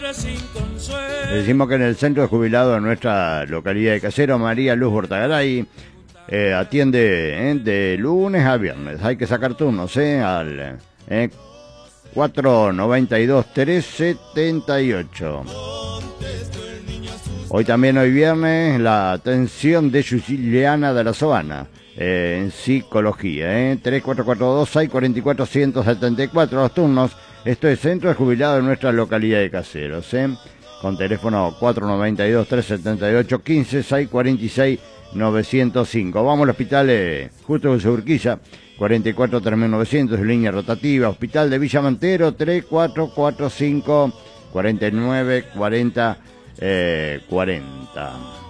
Decimos que en el centro de jubilados de nuestra localidad de Caseros, María Luz Bortagaray, atiende de lunes a viernes. Hay que sacar turnos al 492-378. Hoy también, hoy viernes, la atención de Juliana de la Sabana en psicología. 3442-644-174 los turnos. Esto es centro de jubilados de nuestra localidad de Caseros. Con teléfono 492-378-15-646-905. Vamos al hospital Justo de Urquiza, 44-3900, línea rotativa. Hospital de Villa Mantero, 3445-4940-40.